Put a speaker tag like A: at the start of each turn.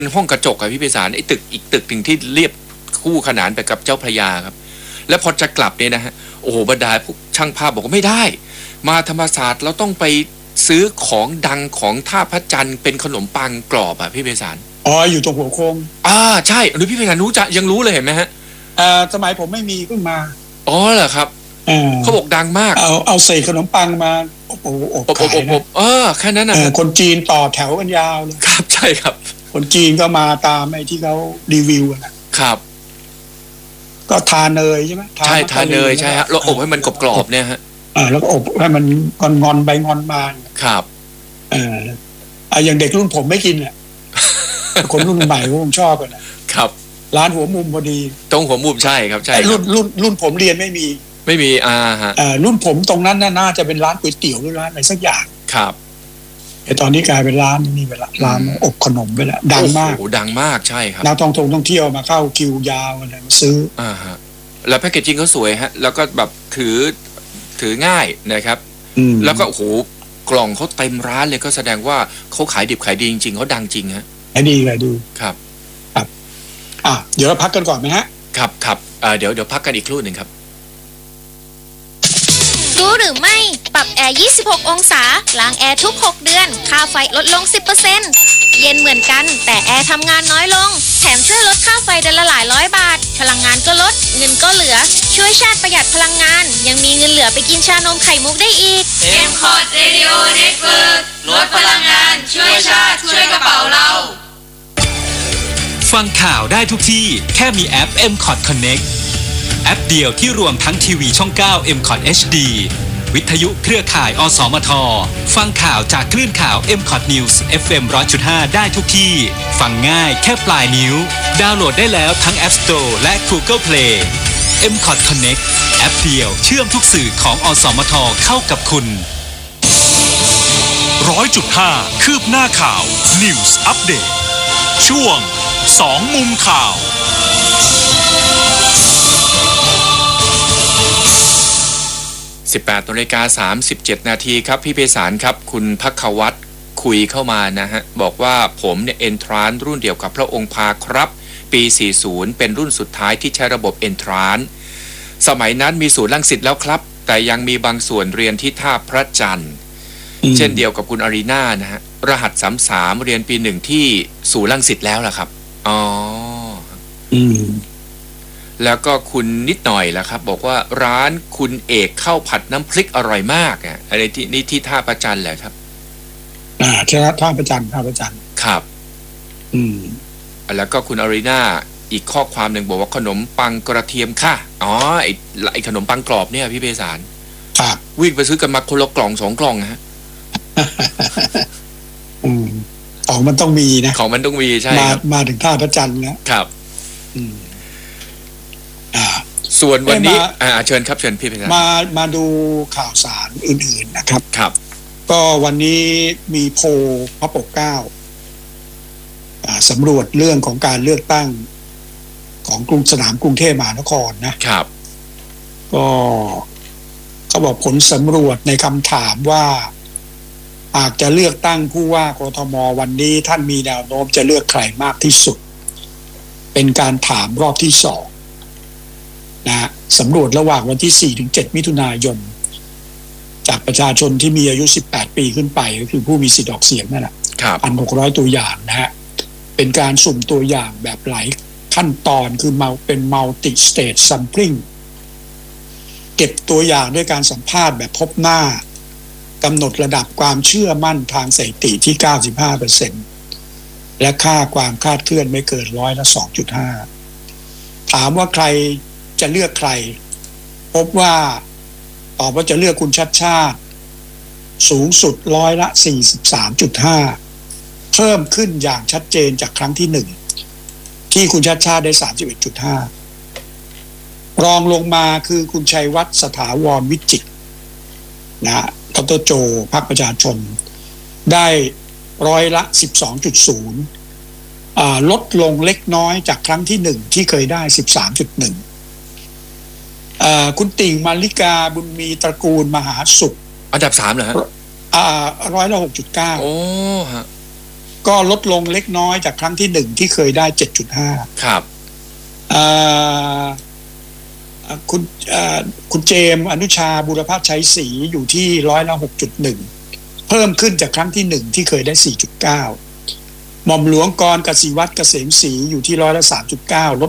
A: ห้องกระจกอะพี่ไพศาลไอ้ตึกอีกตึกหนึ่งที่เรียบคู่ขนานไปกับเจ้าพระยาครับแล้วพอจะกลับเนี่ยนะฮะโอ้โหบรรดาพวกช่างภาพบอกว่าไม่ได้มาธรรมศาสตร์เราต้องไปซื้อของดังของท่าพระจันทร์เป็นขนมปังกรอบอะพี่ไพศาล
B: อยู่ตรงหัวโค้ง
A: ใช่หรือพี่ไพศาลรู้จะยังรู้เลยเห็นไหมฮะ
B: สมัยผมไม่มีเพิ่งมา
A: เหรอครับเขาบอกดังมาก
B: เอาใส่ขนมปังมาอบขายนะ
A: แค่นั้นนะ
B: คนจีนต่อแถวกันยาวเลย
A: ครับใช่ครับ
B: คนจีนก็มาตามไอ้ที่เขารีวิว
A: นะครับ
B: ก็ทาเนยใช่ไหม
A: ใช่ทาเนยใช่ฮะแล้วอบให้มันกรอบๆเนี่ยฮะ
B: แล้วก็อบให้มันงอนไปงอนมา
A: ครับ
B: อย่างเด็กรุ่นผมไม่กินแหละคนรุ่นใหม่ผมชอบกันนะครับร้านหัวมุมพอดี
A: ตรงหัวมุมใช่ครับใช่
B: รุ่นผมเรียนไม่มี
A: ฮะ
B: รุ่นผมตรงนั้นน่าจะเป็นร้านก๋วยเตี๋ยวหรือร้านอะไรสักอย่าง
A: ครับ
B: แต่ตอนนี้กลายเป็นร้านนี่ไปละร้านอบขนมไปละดังมาก
A: โอ้ดังมากใช่ครับ
B: นักท่องเที่ยวมาเข้าคิวยาวอะไรมาซื้อ
A: ฮะแล้วแพคเกจจิ้งเขาสวยฮะแล้วก็แบบถือง่ายนะครับแล้วก็โอ้โหกล่องเขาเต็มร้านเลยก็แสดงว่าเขาขายดิบขายดีจริงๆเขาดังจริงฮะ
B: ขายดีเลยดู
A: ครับ
B: เดี๋ยวเราพักกันก่อนไหมฮะ
A: ครับเดี๋ยวพักกันอีกครู่หนึ่งครับ
C: รู้หรือไม่ปรับแอร์26องศาล้างแอร์ทุก6เดือนค่าไฟลดลง 10% เย็นเหมือนกันแต่แอร์ทำงานน้อยลงแถมช่วยลดค่าไฟเดือนละหลายร้อยบาทพลังงานก็ลดเงินก็เหลือช่วยชาติประหยัดพลังงานยังมีเงินเหลือไปกินชานมไข่มุกได้อีก
D: M-Cot Radio Network ลดพลังงานช่วยชาติช่วยกระเป๋าเรา
E: ฟังข่าวได้ทุกที่แค่มีแอป M-Cot Connect แอปเดียวที่รวมทั้งทีวีช่อง 9 M-Cot HD วิทยุเครือข่ายอสมทฟังข่าวจากคลื่นข่าว M-Cot News FM 100.5 ได้ทุกที่ฟังง่ายแค่ปลายนิ้วดาวน์โหลดได้แล้วทั้ง App Store และ Google Play M-Cot Connect แอปเดียวเชื่อมทุกสื่อของอสมทเข้ากับคุณ
F: 100.5 คืบหน้าข่าว News Update ช่วง2มุมข่าว
A: 18:37 น.ครับพี่ไพศาลครับคุณภัควัฒน์คุยเข้ามานะฮะบอกว่าผมเนี่ยเอนทรานรุ่นเดียวกับพระองค์พาครับปี40เป็นรุ่นสุดท้ายที่ใช้ระบบเอนทรานสมัยนั้นมีศูนย์รังสิตแล้วครับแต่ยังมีบางส่วนเรียนที่ท่าพระจันทร์เช่นเดียวกับคุณอารีนานะฮะรหัส33เรียนปี1ที่ศูนย์รังสิตแล้วล่ะครับแล้วก็คุณนิดหน่อยล่ะครับบอกว่าร้านคุณเอกข้าวผัดน้ำพริกอร่อยมากอะไรที่นี่ที่ท่าประจันแหละครับ
B: ใช่ครับท่าประจัน
A: ครับแล้วก็คุณอารีนาอีกข้อความหนึ่งบอกว่าขนมปังกระเทียมค่ะไอ้ขนมปังกรอบเนี่ยพี่ไพศาล
B: ครับ
A: วิ่งไปซื้อกันมาคนละกล่อง2กล่องฮะ
B: ของมันต้องมีนะ
A: ของมันต้องมีใช่
B: มาถึงท่าพระจันทร์แล้ว
A: ครับส่วนวันนี้เชิญครับเชิญพี่ไพศาล
B: มาดูข่าวสารอื่นๆนะครับ
A: ครับ
B: ก็วันนี้มีโพลพระปกเกล้าสำรวจเรื่องของการเลือกตั้งของสนามกรุงเทพมหานคร
A: นะครับ
B: ก็เขาบอกผลสำรวจในคำถามว่าหากจะเลือกตั้งผู้ว่ากทมวันนี้ท่านมีแนวโน้มจะเลือกใครมากที่สุดเป็นการถามรอบที่2นะสำรวจระหว่างวันที่4ถึง7มิถุนายนจากประชาชนที่มีอายุ18ปีขึ้นไปก็คือผู้มีสิทธิ์ออกเสียงนั่นแหละ 1,600 ตัวอย่างนะฮะเป็นการสุ่มตัวอย่างแบบหลายขั้นตอนคือเป็น multi stage sampling เก็บตัวอย่างด้วยการสัมภาษณ์แบบพบหน้ากำหนดระดับความเชื่อมั่นทางสถิติที่ 95% และค่าความคลาดเคลื่อนไม่เกิน2.5 ถามว่าใครจะเลือกใครพบว่าตอบว่าจะเลือกคุณชัดชาติสูงสุด43.5 เพิ่มขึ้นอย่างชัดเจนจากครั้งที่1ที่คุณชัดชาติได้ 31.5 รองลงมาคือคุณชัยวัฒน์สถาวรวิจิตรนะดร.โจพรรคประชาชนได้12.0 ลดลงเล็กน้อยจากครั้งที่1ที่เคยได้ 13.1 คุณติ่งมาริกาบุญมีตระกูลมหาสุข
A: อันดับ3เหรอฮะ
B: 106.9
A: โอ้ฮะ
B: ก็ลดลงเล็กน้อยจากครั้งที่1ที่เคยได้ 7.5
A: ครับ
B: คุณเจมส์อนุชาบุรพชัยศรีอยู่ที่6.1 เพิ่มขึ้นจากครั้งที่1ที่เคยได้ 4.9 หม่อมหลวงกรกสิวัฒน์เกษมศรีอยู่ที่3.9 ลด